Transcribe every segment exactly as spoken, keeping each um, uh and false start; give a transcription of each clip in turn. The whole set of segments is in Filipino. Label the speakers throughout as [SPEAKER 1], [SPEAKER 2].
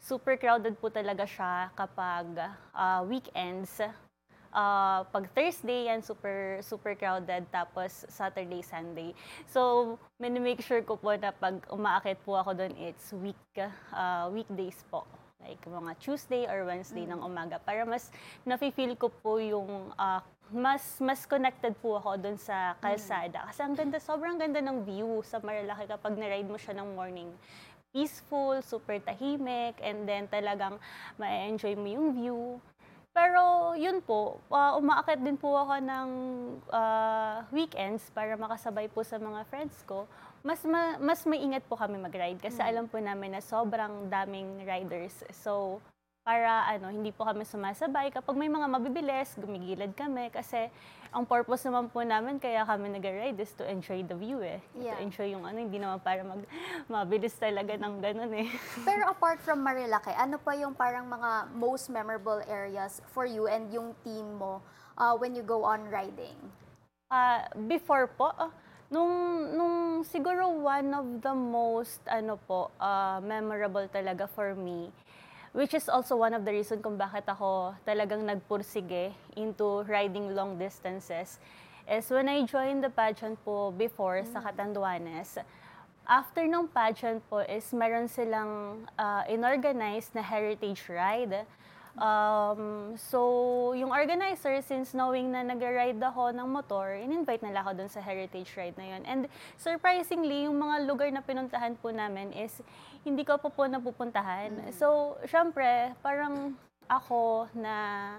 [SPEAKER 1] super crowded po talaga siya kapag ah, weekends. Ah, pag Thursday yan, super super crowded, tapos Saturday, Sunday. So, mini-make sure ko po na pag umaakit po ako doon, it's week ah, weekdays po. Like mga Tuesday or Wednesday ng umaga para mas nafi-feel ko po yung ah, mas mas connected po ako doon sa kalsada. Kasi ang ganda, sobrang ganda ng view sa Marilaki kapag na-ride mo siya ng morning. Peaceful, super tahimik, and then talagang ma-enjoy mo yung view. Pero yun po, ah, umaakit din po ako ng ah, weekends para makasabay po sa mga friends ko. Mas ma mas maingat po kami mag-ride kasi alam po namin na sobrang daming riders. So, para ano, hindi po kami sumasabay. Kapag may mga mabibilis, gumigilid kami kasi ang purpose naman po namin kaya kami nag-ride is to enjoy the view eh. To
[SPEAKER 2] Yeah.
[SPEAKER 1] enjoy yung ano, hindi naman para mag mabilis talaga ng ganun eh.
[SPEAKER 2] Pero apart from Marilaki, ano pa yung parang mga most memorable areas for you and yung team mo uh, when you go on riding?
[SPEAKER 1] Ah, before po, ah, nung nung siguro one of the most ano po, ah, memorable talaga for me, which is also one of the reason kung bakit ako talagang nagpursige into riding long distances, is when I joined the pageant po before sa Catanduanes. After nung pageant po is meron silang ah, inorganize na heritage ride. Um, so, yung organizer, since knowing na nag-ride ako ng motor, in-invite nila ako dun sa heritage ride na yun. And surprisingly, yung mga lugar na pinuntahan po namin is hindi ko pa po napupuntahan. So, syempre, parang ako na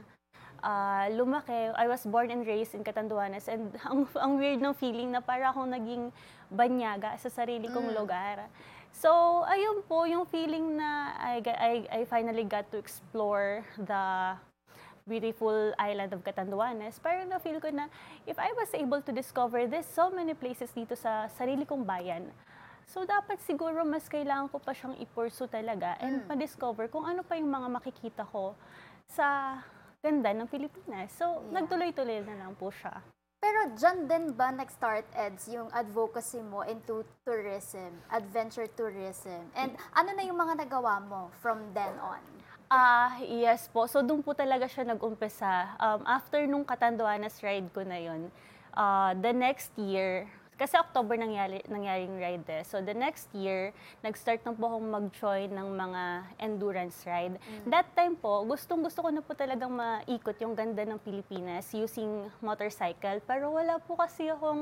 [SPEAKER 1] ah, lumaki, I was born and raised in Catanduanes, and ang, ang weird ng feeling na para akong naging banyaga sa sarili kong lugar. So, ayun po, yung feeling na I, ga- I, I finally got to explore the beautiful island of Catanduanes. Parang na-feel ko na if I was able to discover this so many places dito sa sarili kong bayan, so dapat siguro mas kailangan ko pa siyang i-pursue talaga and ma-discover kung ano pa yung mga makikita ko sa ganda ng Pilipinas. So,
[SPEAKER 2] Yeah.
[SPEAKER 1] nagtuloy-tuloy na lang po siya.
[SPEAKER 2] Pero dyan din ba nag-start, Eds, yung advocacy mo into tourism, adventure tourism? And ano na yung mga nagawa mo from then on?
[SPEAKER 1] Ah, yes po. So, doon po talaga siya nag-umpisa. Um, after nung Catanduanes ride ko na yun, ah, the next year, kasi October nangyari, nangyaring ride eh. So, the next year, nag-start na po akong mag-join ng mga endurance ride. That time po, gustong-gusto ko na po talagang maikot yung ganda ng Pilipinas using motorcycle. Pero wala po kasi akong,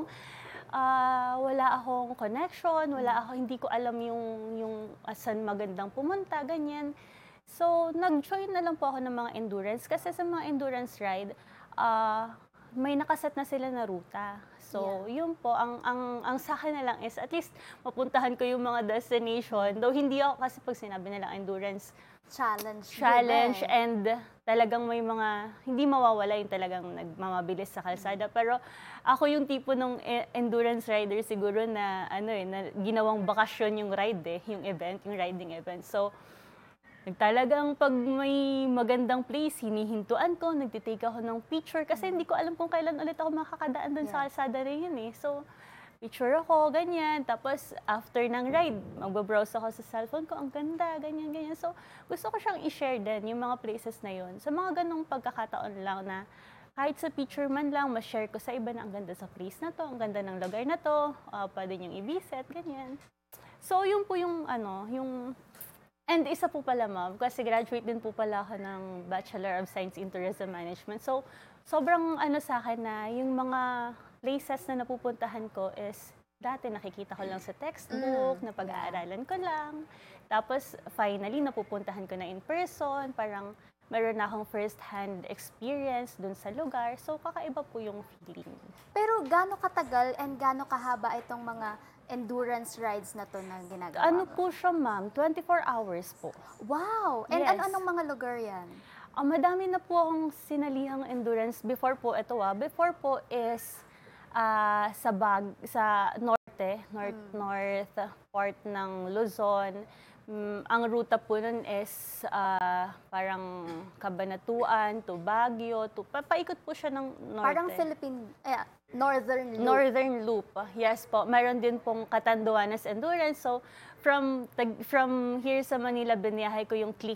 [SPEAKER 1] ah, wala akong connection, wala ako, hindi ko alam yung, yung asan magandang pumunta, ganyan. So, nag-join na lang po ako ng mga endurance kasi sa mga endurance ride, ah, may nakaset na sila na ruta. So, yun po, ang, ang, ang sa akin na lang is at least mapuntahan ko yung mga destination. Though hindi ako kasi pag sinabi nilang endurance
[SPEAKER 2] Challenge. din
[SPEAKER 1] challenge
[SPEAKER 2] eh.
[SPEAKER 1] and talagang may mga hindi mawawala yung talagang nagmamabilis sa kalsada. Pero ako yung tipo ng e- endurance rider siguro na ano eh, na ginawang bakasyon yung ride eh, yung event, yung riding event. So, Talagang pag may magandang place, hinihintuan ko, nagtitake ako ng picture kasi hindi ko alam kung kailan ulit ako makakadaan doon sa
[SPEAKER 2] Yeah.
[SPEAKER 1] kalsada na yun eh. So, picture ako, ganyan. Tapos, after ng ride, magbabrowse ako sa cellphone ko, ang ganda, ganyan, ganyan. So, gusto ko siyang i-share din, yung mga places na yun. Sa mga ganong pagkakataon lang na kahit sa picture man lang, ma-share ko sa iba na ang ganda sa place na to, ang ganda ng lugar na to, ah, pwede niyong i-visit, ganyan. So, yun po yung, ano, yung And isa po pala, ma'am, kasi graduate din po pala ako ng Bachelor of Science in Tourism Management. So, sobrang ano sa akin na yung mga places na napupuntahan ko is dati nakikita ko lang sa textbook, na pag-aaralan ko lang. Tapos, finally, napupuntahan ko na in person. Parang meron na akong first-hand experience dun sa lugar. So, kakaiba po yung feeling.
[SPEAKER 2] Pero gaano katagal and gaano kahaba itong mga endurance rides na to na ginagawa
[SPEAKER 1] Ano
[SPEAKER 2] mo?
[SPEAKER 1] po siya, ma'am? twenty-four hours po.
[SPEAKER 2] Wow! And
[SPEAKER 1] Yes.
[SPEAKER 2] ano-anong mga lugar yan?
[SPEAKER 1] Ah, madami na po akong sinalihang endurance before po. Ito ah, before po is ah, sa Bag, sa norte, north, north part ng Luzon. Mm, ang ruta po nun is ah, parang Cabanatuan to Baguio to pa paikot po siya ng norte.
[SPEAKER 2] Parang Philippine, eh, Northern Loop.
[SPEAKER 1] Northern Loop. Yes po. Meron din pong Catanduanes Endurance. So, from tag- from here sa Manila, biniyahe ko yung Click